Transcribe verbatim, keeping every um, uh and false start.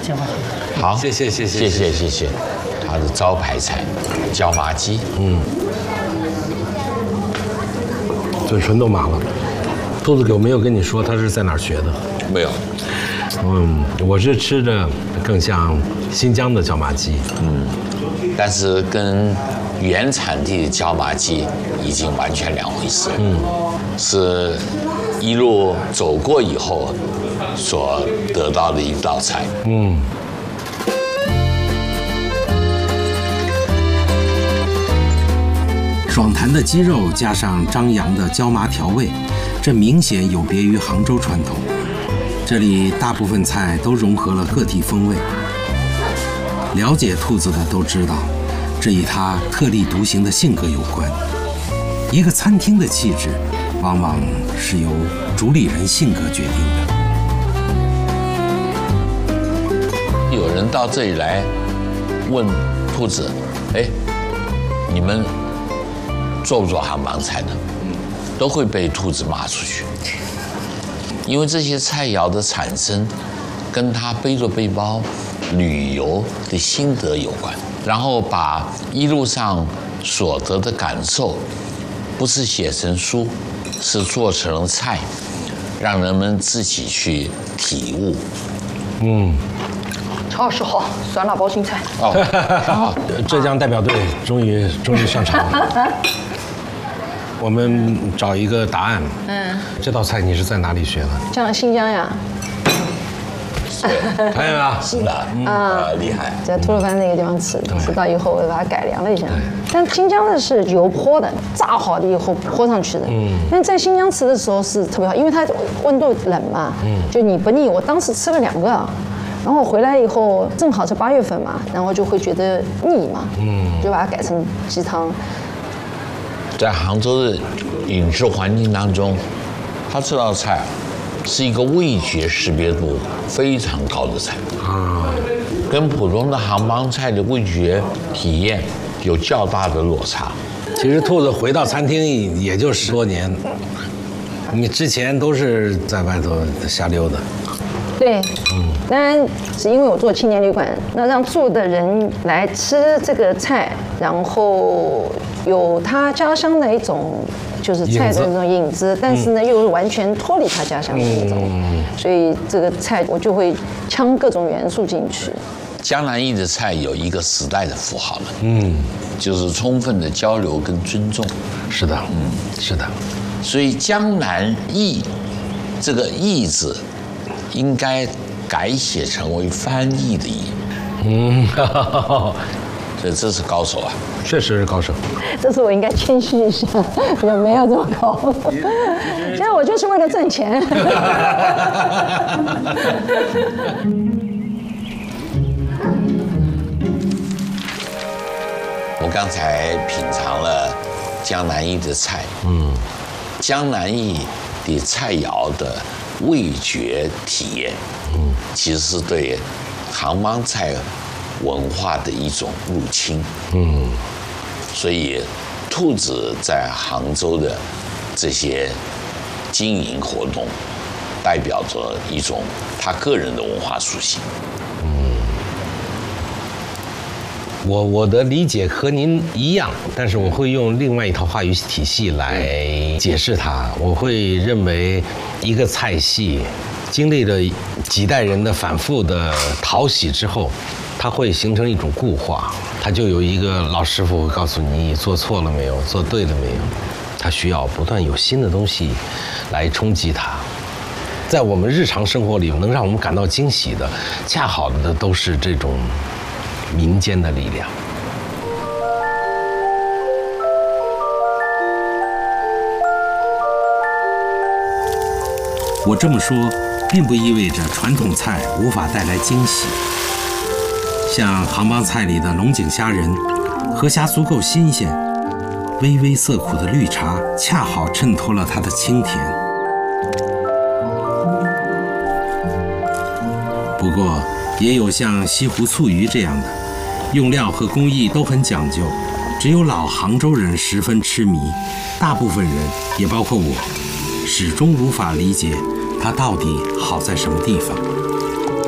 先放。 好， 谢谢谢谢谢谢谢谢。它的招牌菜椒麻鸡， 嗯，嘴唇都麻了。兔子狗没有跟你说他是在哪儿学的？ 没有。 嗯，我是吃着更像新疆的椒麻鸡。 嗯，但是跟原产地的椒麻鸡已经完全两回事。嗯，是一路走过以后所得到的一道菜。 嗯。 爽弹的鸡肉加上张扬的椒麻调味，这明显有别于杭州传统。这里大部分菜都融合了各地风味。了解兔子的都知道，这与他特立独行的性格有关。一个餐厅的气质，往往是由主理人性格决定的。有人到这里来问兔子：“哎，你们做不做杭帮菜呢？”都会被兔子骂出去，因为这些菜肴的产生跟他背着背包旅游的心得有关，然后把一路上所得的感受，不是写成书，是做成了菜，让人们自己去体悟。 嗯， 陈老师好，酸辣包青菜。 哦，浙江代表队终于终于上场了。我们找一个答案。嗯，这道菜你是在哪里学的？ 像新疆呀。 看见没有？ 是的，啊，厉害。 在吐鲁番那个地方吃，吃到以后我把它改良了一下。但新疆的是油泼的，炸好了以后泼上去的。嗯。但在新疆吃的时候是特别好，因为它温度冷嘛。嗯。就你不腻，我当时吃了两个，然后回来以后正好是八月份嘛，然后就会觉得腻嘛。嗯。就把它改成鸡汤。 在杭州的饮食环境当中，它这道菜是一个味觉识别度非常高的菜啊，跟普通的杭帮菜的味觉体验有较大的落差。 其实兔子回到餐厅也就十多年，你之前都是在外头瞎溜达。 对，嗯，当然是因为我做青年旅馆，那让住的人来吃这个菜，然后有他家乡的一种就是菜的那种影子，但是呢又是完全脱离他家乡的那种，所以这个菜我就会呛各种元素进去。 江南忆的菜有一个时代的符号了，嗯，就是充分的交流跟尊重。 是的，嗯，是的， 所以江南忆这个忆字应该改写成为翻译的译。嗯，所以这是高手啊， 确实是高手。 这次我应该谦虚一下，也没有这么高。现在我就是为了挣钱。 我刚才品尝了江南忆的菜，嗯，江南忆的菜肴的味觉体验，嗯，其实是对杭帮菜文化的一种入侵，嗯，所以兔子在杭州的这些经营活动，代表着一种他个人的文化属性。 我我的理解和您一样，但是我会用另外一套话语体系来解释它。我会认为，一个菜系经历了几代人的反复的淘洗之后，它会形成一种固化。它就有一个老师傅会告诉你，你做错了没有，做对了没有。它需要不断有新的东西来冲击它。在我们日常生活里，能让我们感到惊喜的，恰好的都是这种民间的力量。 我这么说，并不意味着传统菜无法带来惊喜。像杭帮菜里的龙井虾仁，河虾足够新鲜，微微涩苦的绿茶恰好衬托了它的清甜。不过，也有像西湖醋鱼这样的，用料和工艺都很讲究，只有老杭州人十分痴迷，大部分人，也包括我，始终无法理解它到底好在什么地方。